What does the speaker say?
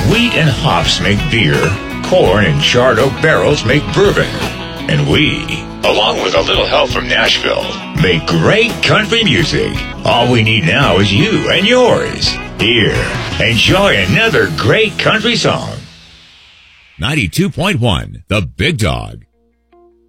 Wheat and hops make beer, corn and charred oak barrels make bourbon. And we, along with a little help from Nashville, make great country music. All we need now is you and yours. Here, enjoy another great country song. 92.1, The Big Dog.